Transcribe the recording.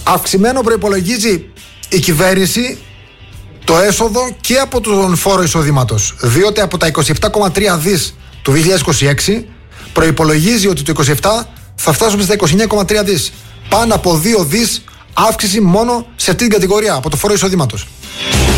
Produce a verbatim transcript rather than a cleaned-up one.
Αυξημένο προϋπολογίζει η κυβέρνηση το έσοδο και από τον φόρο εισοδήματος. Διότι από τα είκοσι επτά κόμμα τρία δις του δύο χιλιάδες είκοσι έξι προϋπολογίζει ότι το είκοσι επτά θα φτάσουμε στα είκοσι εννέα κόμμα τρία δις. Πάνω από δύο δις αύξηση μόνο σε αυτή την κατηγορία από το φόρο εισοδήματος.